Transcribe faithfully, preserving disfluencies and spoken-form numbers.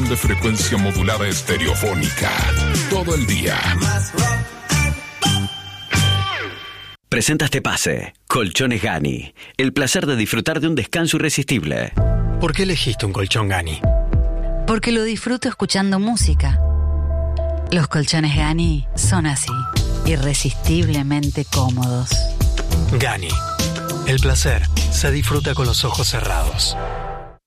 de frecuencia modulada estereofónica. Todo el día. Presenta este pase. Colchones Gani. El placer de disfrutar de un descanso irresistible. ¿Por qué elegiste un colchón Gani? Porque lo disfruto escuchando música. Los colchones Gani son así, irresistiblemente cómodos. Gani. El placer se disfruta con los ojos cerrados.